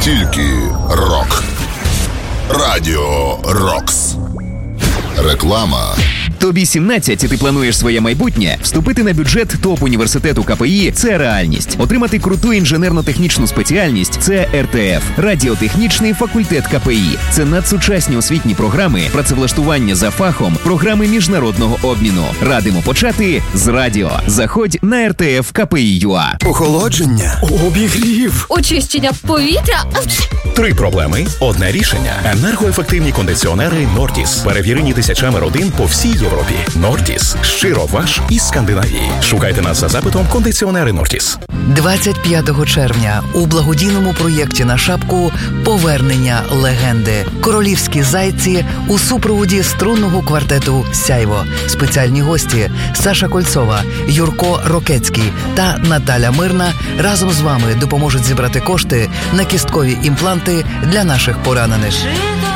Тільки рок. Радіо Рокс. Реклама. Тобі 17, і ти плануєш своє майбутнє? Вступити на бюджет топ-університету КПІ – це реальність. Отримати круту інженерно-технічну спеціальність – це РТФ – радіотехнічний факультет КПІ. Це надсучасні освітні програми, працевлаштування за фахом, програми міжнародного обміну. Радимо почати з радіо. Заходь на РТФ КПІ.ЮА. Охолодження, обігрів, очищення повітря. 3 проблеми – одне рішення. Енергоефективні кондиціонери Nordis. Перевірені тисячами родин по всій Європі. Nordis. Щиро ваш із Скандинавії. Шукайте нас за запитом «Кондиціонери Nordis». 25 червня у благодійному проєкті на шапку «Повернення легенди». Королівські зайці у супроводі струнного квартету «Сяйво». Спеціальні гості Саша Кольцова, Юрко Рокецький та Наталя Мирна разом з вами допоможуть зібрати кошти на кісткові імпланти для наших поранених.